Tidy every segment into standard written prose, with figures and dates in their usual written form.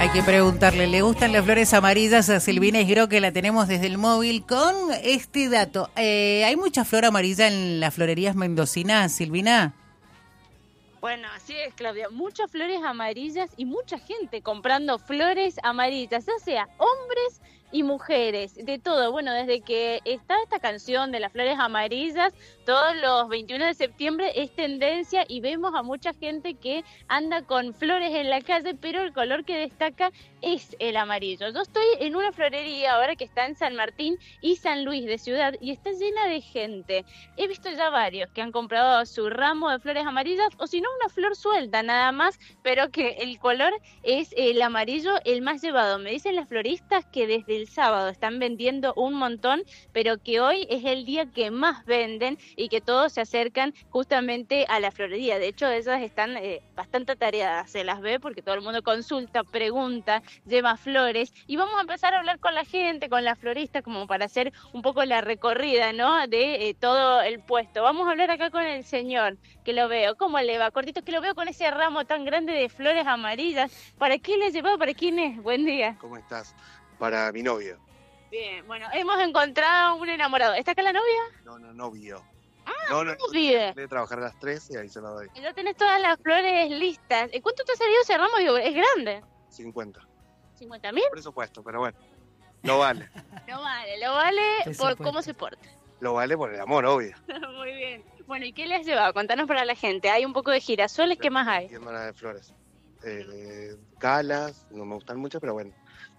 Hay que preguntarle, ¿le gustan las flores amarillas a Silvina Isgro, que la tenemos desde el móvil con este dato? ¿Hay mucha flor amarilla en las florerías mendocinas, Silvina? Bueno, así es, Claudia. Muchas flores amarillas y mucha gente comprando flores amarillas, ya sea hombres y mujeres, de todo. Bueno, desde que está esta canción de las flores amarillas, todos los 21 de septiembre es tendencia y vemos a mucha gente que anda con flores en la calle, pero el color que destaca es el amarillo. Yo estoy en una florería ahora que está en San Martín y San Luis de Ciudad y está llena de gente. He visto ya varios que han comprado su ramo de flores amarillas o si no una flor suelta nada más, pero que el color es el amarillo el más llevado. Me dicen las floristas que desde el sábado están vendiendo un montón, pero que hoy es el día que más venden y que todos se acercan justamente a la florería. De hecho, ellas están bastante atareadas, se las ve porque todo el mundo consulta, pregunta, lleva flores y vamos a empezar a hablar con la gente, con la florista, como para hacer un poco la recorrida, ¿no? De todo el puesto. Vamos a hablar acá con el señor, que lo veo. ¿Cómo le va? Cortito, que lo veo con ese ramo tan grande de flores amarillas. ¿Para qué le has llevado? ¿Para quién es? Buen día. ¿Cómo estás? Para mi novio. Bien, bueno, hemos encontrado un enamorado. ¿Está acá la novia? No, novio. Ah, no, vive. De trabajar a las 3 y ahí se la doy. Ya tenés todas las flores listas. ¿Cuánto te ha salido ese ramo? Digo, es grande. 50. ¿50.000? Presupuesto, pero bueno. Lo vale. Lo vale por cómo se porta. Lo vale por el amor, obvio. Muy bien. Bueno, ¿y qué le has llevado? Contanos para la gente. Hay un poco de girasoles, ¿qué más hay? Tienda de flores. Calas, no me gustan mucho, pero bueno.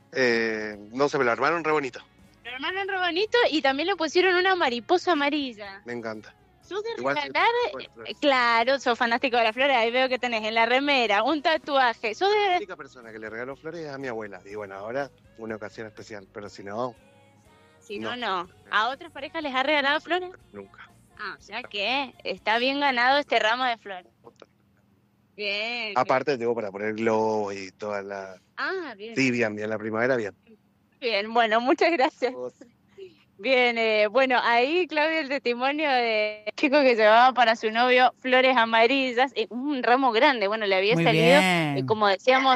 No sé, me lo armaron re bonito. Lo armaron re bonito y también le pusieron una mariposa amarilla. Me encanta. ¿Sos de regalar? Claro, sos fanático de las flores. Ahí veo que tenés en la remera un tatuaje. ¿Sos de...? La única persona que le regaló flores es a mi abuela. Y bueno, ahora una ocasión especial, pero si no... Si no, no. ¿A otras parejas les ha regalado flores? Nunca. Ah, o sea que está bien ganado este ramo de flores. Bien. Aparte, tengo para poner globos y toda la... Ah, bien. Sí, bien, la primavera, bien. Bien, bueno, muchas gracias. Bien, bueno, ahí Claudia, el testimonio de chico que llevaba para su novio flores amarillas, un ramo grande, bueno, le había Muy salido, bien. como decíamos,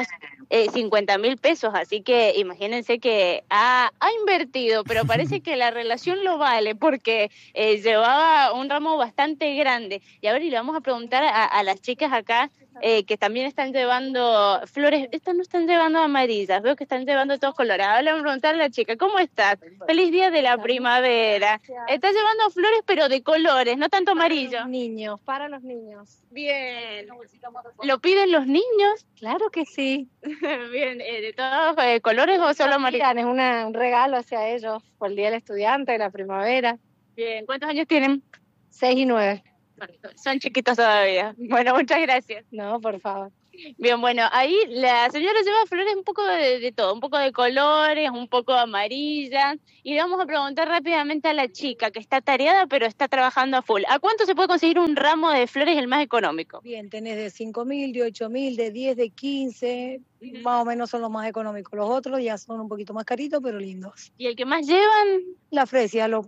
50.000 pesos, así que imagínense que ha invertido, pero parece que la relación lo vale, porque llevaba un ramo bastante grande. Y ahora le vamos a preguntar a las chicas acá, que también están llevando flores, estas no están llevando amarillas, veo que están llevando todos colores. Ahora le vamos a preguntar a la chica, ¿cómo estás? Feliz día de la primavera. Estás llevando flores pero de colores, no tanto amarillo. Para los niños. Bien. ¿Lo piden los niños? Claro que sí. Bien, ¿de todos colores o solo amarillo? Es un regalo hacia ellos por el Día del Estudiante, de la primavera. Bien, ¿cuántos años tienen? 6 y 9. Son chiquitos todavía. Bueno, muchas gracias. No, por favor. Bien, bueno, ahí la señora lleva flores un poco de todo, un poco de colores, un poco amarillas, y le vamos a preguntar rápidamente a la chica que está tareada pero está trabajando a full. ¿A cuánto se puede conseguir un ramo de flores el más económico? Bien, tenés de 5.000, de 8.000, de 10, de 15, más o menos son los más económicos. Los otros ya son un poquito más caritos, pero lindos. ¿Y el que más llevan? La fresia, lo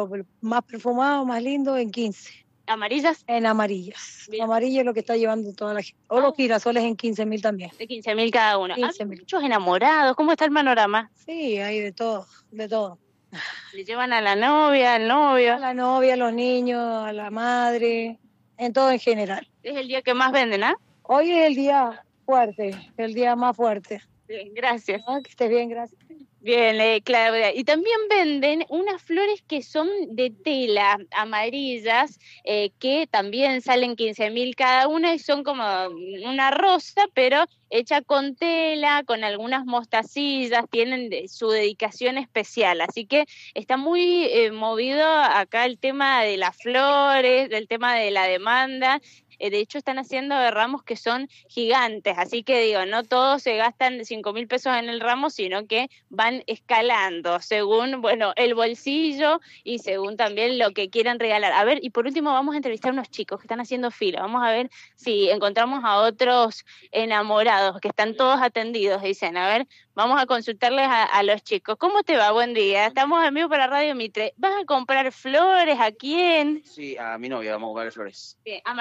más perfumado, más lindo, en 15. ¿Amarillas? En amarillas. Bien. Amarillo es lo que está llevando toda la gente. O los girasoles en 15.000 también. De 15.000 cada uno. 15.000. Muchos enamorados, ¿cómo está el panorama? Sí, hay de todo, de todo. ¿Le llevan a la novia, al novio? A la novia, a los niños, a la madre, en todo en general. Es el día que más venden, ¿ah? Hoy es el día fuerte, el día más fuerte. Bien, gracias. Que estés bien, gracias. Bien, Claudia. Y también venden unas flores que son de tela, amarillas, que también salen 15.000 cada una y son como una rosa, pero hecha con tela, con algunas mostacillas, tienen su dedicación especial. Así que está muy movido acá el tema de las flores, del tema de la demanda. De hecho, están haciendo ramos que son gigantes, así que digo, no todos se gastan 5.000 pesos en el ramo, sino que van escalando según, bueno, el bolsillo y según también lo que quieran regalar. A ver, y por último vamos a entrevistar a unos chicos que están haciendo fila. Vamos a ver si encontramos a otros enamorados que están todos atendidos, dicen. A ver, vamos a consultarles a los chicos. ¿Cómo te va? Buen día. Estamos en vivo para Radio Mitre. ¿Vas a comprar flores? ¿A quién? Sí, a mi novia vamos a comprar flores. Bien. ¿Amarillas o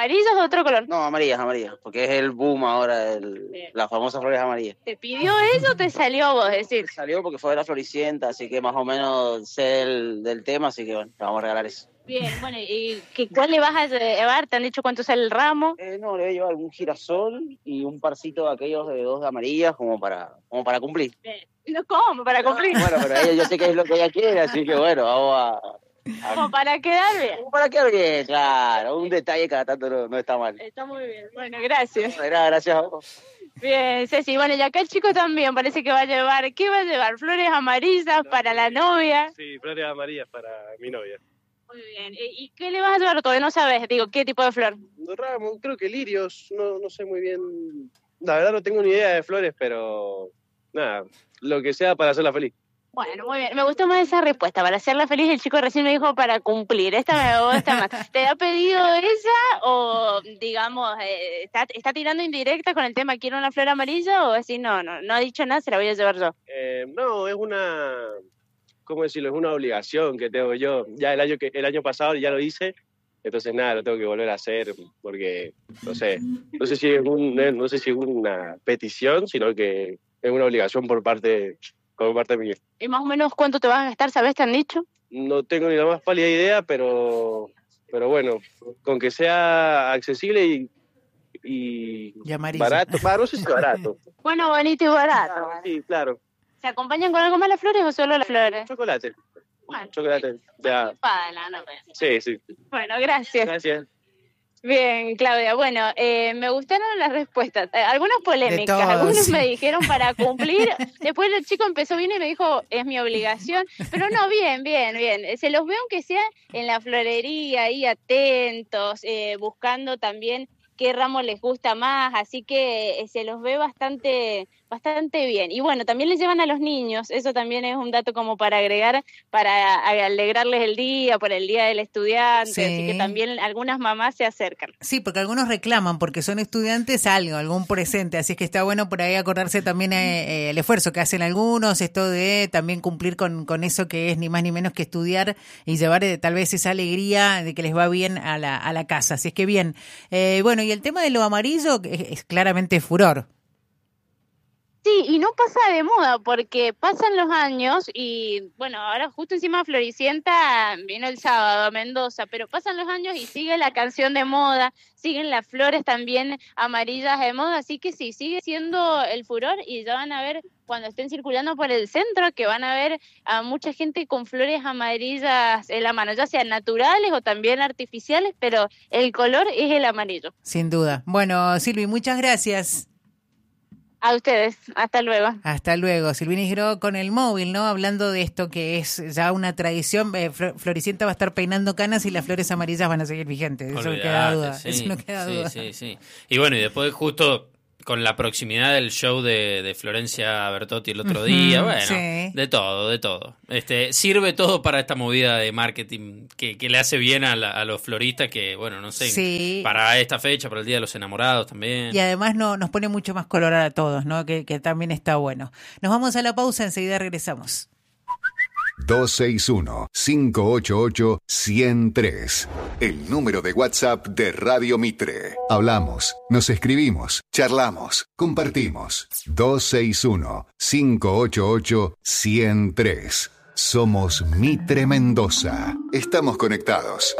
otro color? No, amarillas, porque es el boom ahora, las famosas flores amarillas. ¿Te pidió eso o te salió a vos decir? Salió porque fue de la Floricienta, así que más o menos sé del tema, así que bueno, le vamos a regalar eso. Bien, bueno, ¿y cuál le vas a llevar? ¿Te han dicho cuánto sale el ramo? No, le voy a llevar un girasol y un parcito de aquellos de 2 de amarillas como para cumplir. No, ¿cómo? ¿Para cumplir? Bueno, pero ella, yo sé que es lo que ella quiere, así que bueno, vamos Como para quedar bien. Como para quedar bien, claro. Un detalle cada tanto no está mal. Está muy bien. Bueno, gracias. Gracias a vos. Bien, Ceci. Bueno, y acá el chico también parece que va a llevar... ¿Qué va a llevar? ¿Flores amarillas para la novia? Sí, flores amarillas para mi novia. Muy bien. ¿Y qué le vas a llevar? Todavía no sabes. Digo, ¿qué tipo de flor? Ramos, creo que lirios. No sé muy bien. La verdad no tengo ni idea de flores, pero... Nada, lo que sea para hacerla feliz. Bueno, muy bien. Me gustó más esa respuesta. Para hacerla feliz, el chico recién me dijo para cumplir. Esta me gusta más. ¿Te ha pedido ella o, digamos, está tirando indirecta con el tema quiero una flor amarilla o decir no ha dicho nada, se la voy a llevar yo? No, es una... ¿Cómo decirlo? Es una obligación que tengo yo. Ya el año pasado ya lo hice, entonces nada, lo tengo que volver a hacer porque, no sé si es una petición, sino que es una obligación por parte mía. ¿Y más o menos cuánto te vas a gastar, sabes? ¿Te han dicho? No tengo ni la más pálida idea, pero bueno, con que sea accesible y barato. No sé si barato. Bueno, bonito y barato. Sí, claro. ¿Se acompañan con algo más las flores o solo las flores? Chocolate. Bueno, chocolate. Ya. Sí. Bueno, gracias. Gracias. Bien, Claudia. Bueno, me gustaron las respuestas. Algunas polémicas. Algunos me dijeron para cumplir. Después el chico empezó bien y me dijo, es mi obligación. Pero no, bien. Se los veo aunque sea en la florería, ahí atentos, buscando también qué ramo les gusta más. Así que se los ve bastante bien. Y bueno, también les llevan a los niños. Eso también es un dato como para agregar, para alegrarles el día, por el Día del Estudiante. Sí. Así que también algunas mamás se acercan. Sí, porque algunos reclaman, porque son estudiantes, algún presente. Así es que está bueno por ahí acordarse también el esfuerzo que hacen algunos, esto de también cumplir con eso que es ni más ni menos que estudiar y llevar tal vez esa alegría de que les va bien a la casa. Así es que bien. Bueno, y el tema de lo amarillo es claramente furor. Sí, y no pasa de moda porque pasan los años y bueno, ahora justo encima de Floricienta vino el sábado a Mendoza, pero pasan los años y sigue la canción de moda, siguen las flores también amarillas de moda, así que sí, sigue siendo el furor y ya van a ver cuando estén circulando por el centro que van a ver a mucha gente con flores amarillas en la mano, ya sean naturales o también artificiales, pero el color es el amarillo. Sin duda. Bueno, Silvi, muchas gracias. A ustedes, hasta luego. Hasta luego. Silvina Isgro con el móvil, ¿no? Hablando de esto que es ya una tradición. Floricienta va a estar peinando canas y las flores amarillas van a seguir vigentes. Eso no queda duda. Sí, eso no queda duda. Sí. Y bueno, y después justo con la proximidad del show de Florencia Bertotti el otro día, bueno, sí. de todo. Sirve todo para esta movida de marketing que le hace bien a los floristas que, bueno, no sé, sí. Para esta fecha, para el Día de los Enamorados también. Y además nos pone mucho más color a todos, ¿no? Que también está bueno. Nos vamos a la pausa, enseguida regresamos. 261-588-103. El número de WhatsApp de Radio Mitre. Hablamos, nos escribimos, charlamos, compartimos. 261-588-103. Somos Mitre Mendoza. Estamos conectados.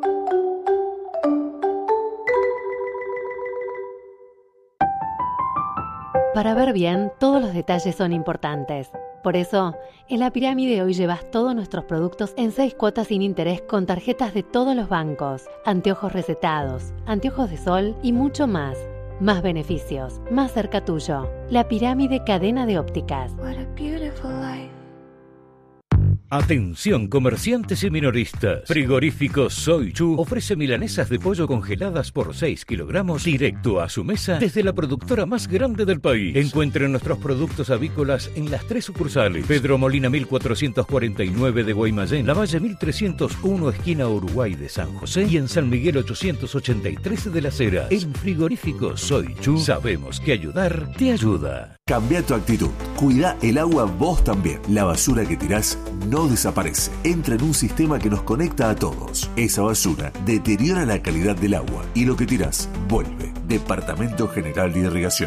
Para ver bien, todos los detalles son importantes. Por eso, en La Pirámide hoy llevas todos nuestros productos en 6 cuotas sin interés con tarjetas de todos los bancos, anteojos recetados, anteojos de sol y mucho más. Más beneficios, más cerca tuyo. La Pirámide Cadena de Ópticas. What a beautiful life. Atención comerciantes y minoristas. Frigorífico Soy Chu ofrece milanesas de pollo congeladas por 6 kilogramos directo a su mesa desde la productora más grande del país. Encuentren nuestros productos avícolas en las 3 sucursales. Pedro Molina 1449 de Guaymallén, Lavalle 1301 esquina Uruguay de San José y en San Miguel 883 de Las Heras. En Frigorífico Soy Chu sabemos que ayudar te ayuda. Cambia tu actitud. Cuida el agua vos también. La basura que tirás no desaparece. Entra en un sistema que nos conecta a todos. Esa basura deteriora la calidad del agua y lo que tirás vuelve. Departamento General de Irrigación.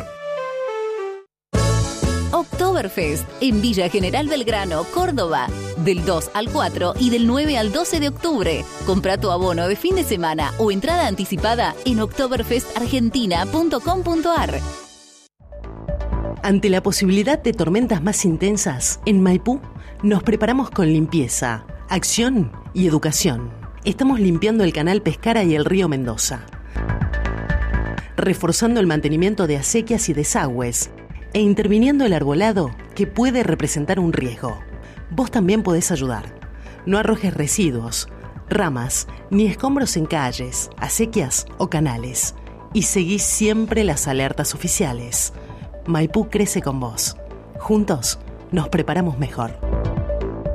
Oktoberfest en Villa General Belgrano, Córdoba. Del 2 al 4 y del 9 al 12 de octubre. Compra tu abono de fin de semana o entrada anticipada en oktoberfestargentina.com.ar. Ante la posibilidad de tormentas más intensas, en Maipú nos preparamos con limpieza, acción y educación. Estamos limpiando el canal Pescara y el río Mendoza, reforzando el mantenimiento de acequias y desagües e interviniendo el arbolado que puede representar un riesgo. Vos también podés ayudar. No arrojes residuos, ramas ni escombros en calles, acequias o canales. Y seguí siempre las alertas oficiales. Maipú crece con vos. Juntos nos preparamos mejor.